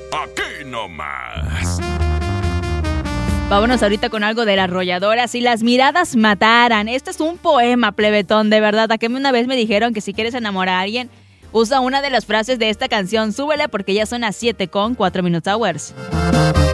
aquí nomás. Vámonos ahorita con algo de La Arrolladora. Si las miradas mataran. Este es un poema, plebetón, de verdad. A que una vez me dijeron que si quieres enamorar a alguien, usa una de las frases de esta canción. Súbele porque ya son las 7:04 hours.